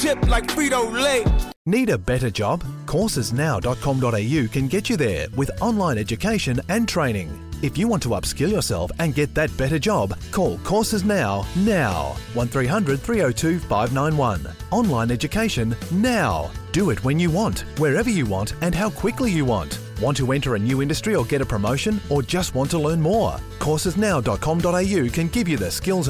chip like Frito-Lay. Need a better job? Coursesnow.com.au can get you there with online education and training. If you want to upskill yourself and get that better job, call Courses now. 1300 302 591. Online education now. Do it when you want, wherever you want, and how quickly you want. Want to enter a new industry or get a promotion, or just want to learn more? Coursesnow.com.au can give you the skills